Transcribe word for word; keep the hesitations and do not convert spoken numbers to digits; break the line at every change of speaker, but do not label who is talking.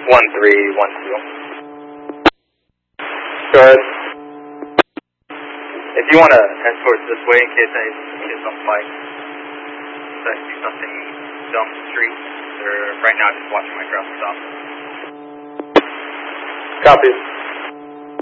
one three one two. Good. If you want to head towards this way in case I get some bike, if I see something dumb street, or right now just watching my cross stop. Copy.